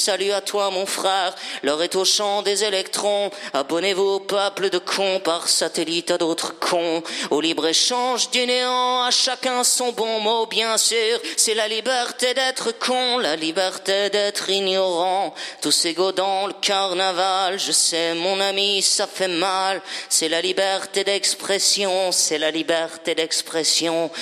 Salut à toi mon frère, l'heure est au chant des électrons. Abonnez-vous au peuple de cons par satellite à d'autres cons. Au libre-échange du néant, à chacun son bon mot bien sûr. C'est la liberté d'être con, la liberté d'être ignorant. Tous égaux dans le carnaval, je sais mon ami ça fait mal. C'est la liberté d'expression, c'est la liberté d'expression.